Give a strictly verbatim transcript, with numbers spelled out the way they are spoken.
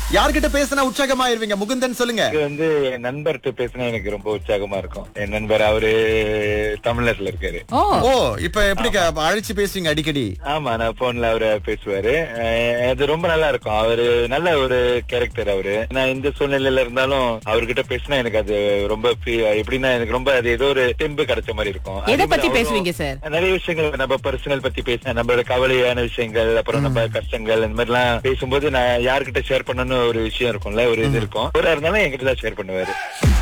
யார்கிட்ட பேசினா உற்சாகமாயிருவீங்க? முகுந்தன் சொல்லுங்க. இது வந்து என் நண்பர்கிட்ட பேசினா எனக்கு ரொம்ப உற்சாகமா இருக்கும். என் நண்பர் அவரு தமிழ்நாட்டுல இருக்காரு. ஓ ஓ இப்ப எப்படி க- அழைச்சு பேசுவீங்க அடிக்கடி? ஆமா, நான் போன்ல அவரு பேசுவாரு. அஹ் அது ரொம்ப நல்லா இருக்கும். அவரு நல்ல ஒரு கேரக்டர். அவரு நான் இந்த சூழ்நிலையில இருந்தாலும் அவர்கிட்ட பேசினா எனக்கு அது ரொம்ப free- எப்படின்னா எனக்கு ரொம்ப அது ஏதோ ஒரு தெம்பு கிடைச்ச மாதிரி இருக்கும். எதை அதே மாதிரி பத்தி அவரும் பேசுவீங்க சார்? நிறைய விஷயங்கள் நம்ம பர்சனல் பத்தி பேச, நம்மளோட கவலையான விஷயங்கள், அப்புறம் நம்ம கஷ்டங்கள், இந்த மாதிரி எல்லாம் பேசும்போது நான் யார்கிட்ட ஷேர் பண்ணணும்னு ஒரு விஷயம் இருக்கும்ல, ஒரு இது இருக்கும். ஒரு இருந்தாலும் என்கிட்ட தான் ஷேர் பண்ணுவாரு.